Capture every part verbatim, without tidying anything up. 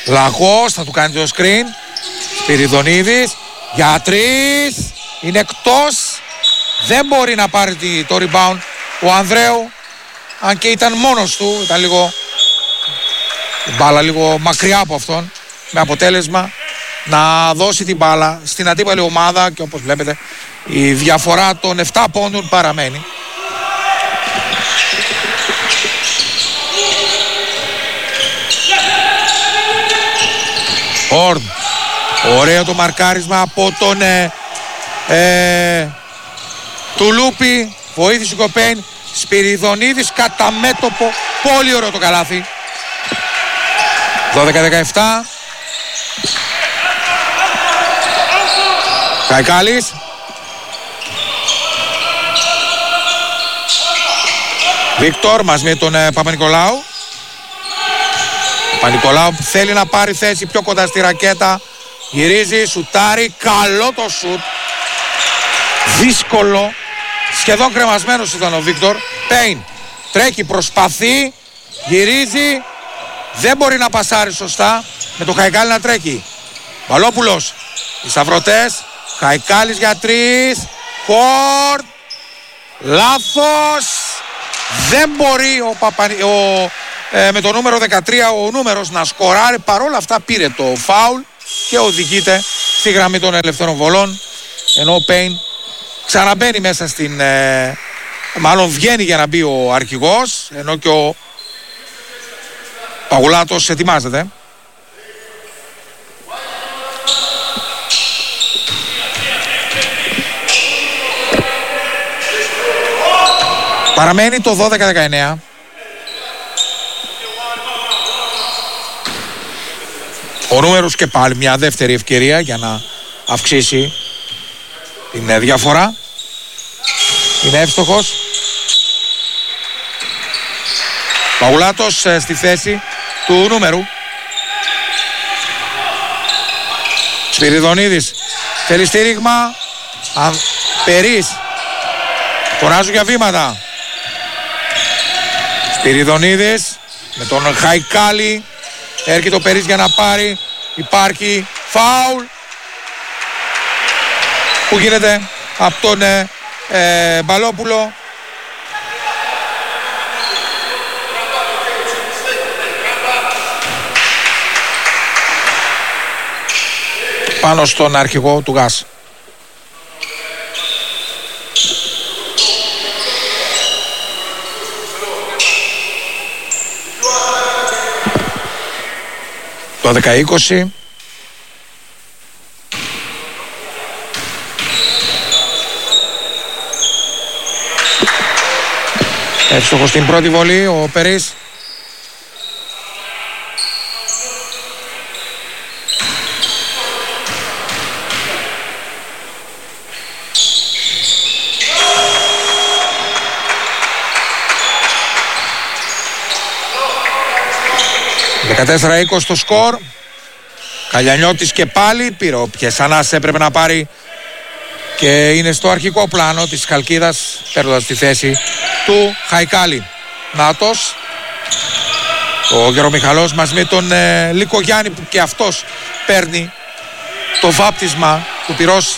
Λαγός θα του κάνει το screen. Σπυριδονίδης για τρεις. Είναι εκτός. Δεν μπορεί να πάρει το rebound ο Ανδρέου. Αν και ήταν μόνος του. Ήταν λίγο η μπάλα λίγο μακριά από αυτόν. Με αποτέλεσμα να δώσει την μπάλα στην αντίπαλη ομάδα. Και όπως βλέπετε η διαφορά των επτά πόντων παραμένει. Ορν. Ωραίο το μαρκάρισμα από τον ε, ε, Τουλούπη. Βοήθησε ο Κοπέιν. Σπυριδονίδης κατά μέτωπο. Πολύ ωραίο το καλάθι. δώδεκα δεκαεπτά. Καϊκάλης. Βίκτορ μαζί με τον ε, Παπα-Νικολάου. Παπα-Νικολάου θέλει να πάρει θέση πιο κοντά στη ρακέτα. Γυρίζει, σουτάρει, καλό το σουτ. Δύσκολο. Σχεδόν κρεμασμένος ήταν ο Βίκτορ. Πέιν τρέχει, προσπαθεί. Γυρίζει. Δεν μπορεί να πασάρει σωστά. Με το Χαϊκάλη να τρέχει. Βαλόπουλος. Οι σταυρωτές. Χαϊκάλης για τρεις. Χορτ. Λάθος. Δεν μπορεί ο, Παπα... ο... Ε, με το νούμερο δεκατρία ο νούμερος να σκοράρει. Παρόλα αυτά πήρε το φάουλ και οδηγείται στη γραμμή των ελευθερών βολών. Ενώ ο Πέιν ξαναμπαίνει μέσα στην... Ε, μάλλον βγαίνει για να μπει ο αρχηγός. Ενώ και ο Παγουλάτος ετοιμάζεται. Παραμένει το δώδεκα δεκαεννέα. Ο νούμερος και πάλι μια δεύτερη ευκαιρία για να αυξήσει την διαφορά. Είναι εύστοχος. Παγουλάτος στη θέση του νούμερου. Σπυριδονίδης θέλει στήριγμα. Αν... Περίς. Φωνάζουν για βήματα. Σπυριδονίδης με τον Χαϊκάλη. Έρχεται ο Περίς για να πάρει. Υπάρχει φάουλ που γίνεται από τον ε, ε, Μπαλόπουλο. Πάνω στον αρχηγό του ΓΑΣ. δώδεκα είκοσι. Εύστοχος στην πρώτη βολή ο Περίς. δεκατέσσερα είκοσι το σκορ. Καλιανιώτης και πάλι πήρε όποιες ανάσες έπρεπε να πάρει και είναι στο αρχικό πλάνο της Χαλκίδας παίρνοντας τη θέση του Χαϊκάλη. Νάτος ο Γερομιχαλός μαζί με τον ε, Λίκο Γιάννη που και αυτός παίρνει το βάπτισμα του πυρός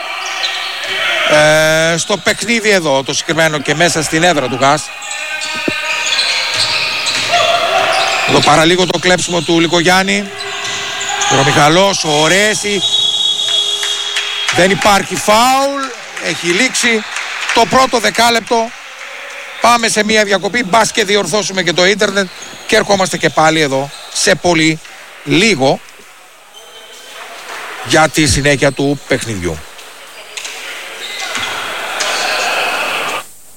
ε, στο παιχνίδι εδώ το συγκεκριμένο και μέσα στην έδρα του ΓΑΣ. Εδώ παραλίγο το κλέψιμο του Λικογιάννη. Ο Μιχαλός, ο Ρέση. Δεν υπάρχει φάουλ. Έχει λήξει το πρώτο δεκάλεπτο. Πάμε σε μια διακοπή. Μπας και διορθώσουμε και το ίντερνετ. Και ερχόμαστε και πάλι εδώ σε πολύ λίγο για τη συνέχεια του παιχνιδιού.